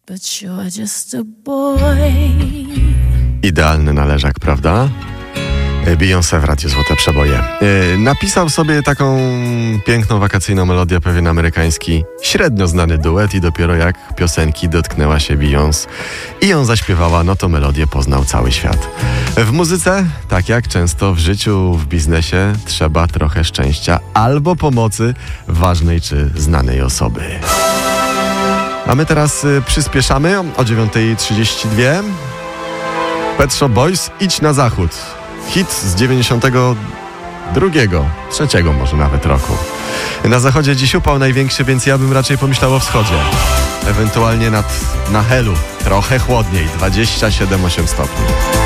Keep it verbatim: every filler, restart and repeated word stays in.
but you're just a boy. Idealny należak, prawda? Beyoncé w Radiu Złote Przeboje. Yy, napisał sobie taką piękną wakacyjną melodię pewien amerykański, średnio znany duet i dopiero jak piosenki dotknęła się Beyoncé i ją zaśpiewała, no to melodię poznał cały świat. W muzyce, tak jak często w życiu, w biznesie, trzeba trochę szczęścia albo pomocy ważnej czy znanej osoby. A my teraz y, przyspieszamy o dziewiąta trzydzieści dwa. Pet Shop Boys, Idź na zachód. Hit z dziewięćdziesiątego drugiego, trzeciego może nawet roku. Na zachodzie dziś upał największy, więc ja bym raczej pomyślał o wschodzie. Ewentualnie nad, na Helu. Trochę chłodniej, dwadzieścia siedem przecinek osiem stopni.